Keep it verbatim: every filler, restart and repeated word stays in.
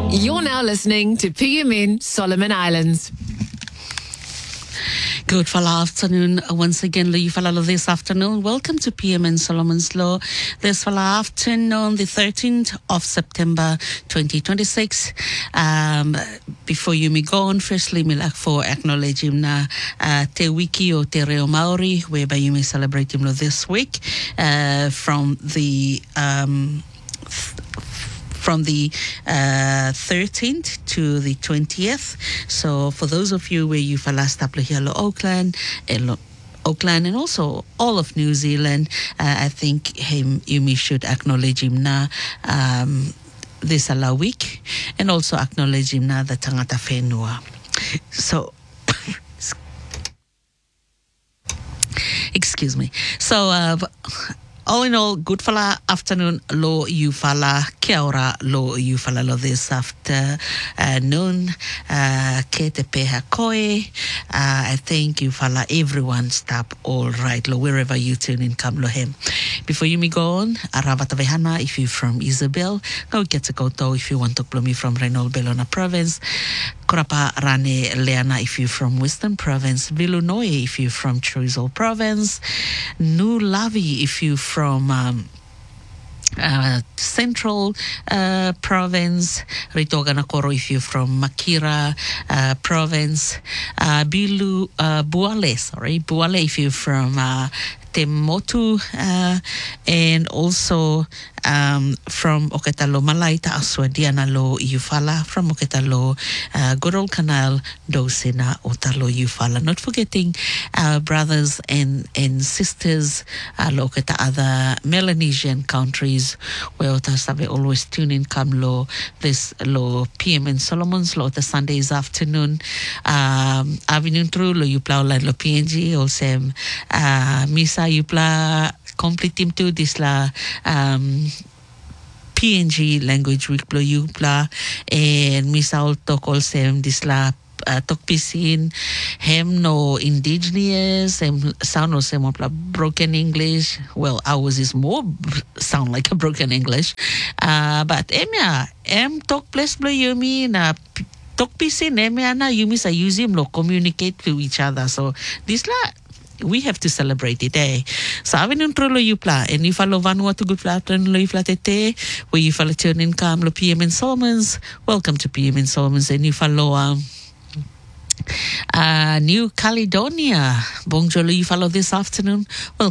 You're now listening to P M N Solomon Islands. Good fall afternoon. Once again, you follow this afternoon. Welcome to P M N Solomon's Law. This fall afternoon, the thirteenth of September, twenty twenty-six. Um, before you may go on, firstly, me like for acknowledging na uh, Te Wiki o Te Reo Maori, whereby you may celebrate him this week uh, from the um, from the uh, thirteenth to the twentieth. So for those of you where you last up here, Auckland, and Auckland, and also all of New Zealand, uh, I think him you may should acknowledge him na um, this ala week, and also acknowledge him na the tangata whenua. So. Excuse me. So. Uh, All in all, good fala afternoon, lo you fala, kia ora, lo you fala lo this afternoon, uh, ke te peha koe, uh, I think you fala everyone stop all right, lo wherever you tune in, come lo him. Before you me go on, arawata vehana, if you from Isabel, go get to go to if you want to blow me from Reynold Bellona province, Korapa Rane Leana if you from Western province, Vilunoi if you from Choiseul province, Nulavi if you from from um, uh, Central uh, province, Ritoganakoro if you're from Makira uh, province, uh, Bilu uh, Buale, sorry, Buale if you're from uh, Te Motu, uh, and also um, from Oketalo Malaita Aswadiana Lo Yufala, from Oketalo uh, Good Old Canal Dosina Otalo Yufala. Not forgetting our brothers and, and sisters uh, lo oketa other Melanesian countries where Otasabe always tune in come lo this lo P M N Solomon's Law the Sundays afternoon. Um Avenue through lo yupla online lo P N G also uh Misa yupla complete team to this la um P N G language week blo yupla and Misa all talk also this la Uh, tok pisin hem no indigenous hem sound no sem opla broken English. Well, ours is more b- sound like a broken English, uh, but em ya em tok place blo yumi na tok pisin em ya na yumi sa use him lo communicate to each other. So this la we have to celebrate it, eh? So avin un trolo yupla and you follow Vanuatu good flat and lo yufla tete where you follow turn in come lo P M N Solomons. Welcome to P M N Solomons and you follow um Uh, New Caledonia. Bonjour, you follow this afternoon. Well,